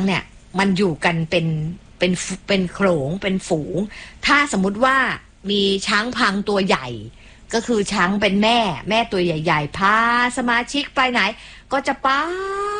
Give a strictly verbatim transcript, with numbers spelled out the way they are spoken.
เนี่ยมันอยู่กันเป็นเป็นเป็นโขลงเป็นฝูงถ้าสมมุติว่ามีช้างพังตัวใหญ่ก็คือช้างเป็นแม่แม่ตัวใหญ่ๆพาสมาชิกไปไหนก็จะไป